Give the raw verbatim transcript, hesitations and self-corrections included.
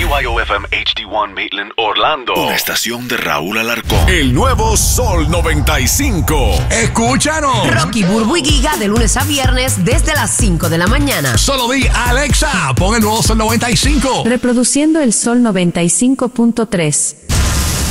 Y O F M H D uno Maitland, Orlando. Una estación de Raúl Alarcón. El nuevo Sol noventa y cinco. Escúchanos. Rocky, Burbu y Giga de lunes a viernes desde las cinco de la mañana. Solo di Alexa, pon el nuevo Sol noventa y cinco. Reproduciendo el Sol noventa y cinco punto tres.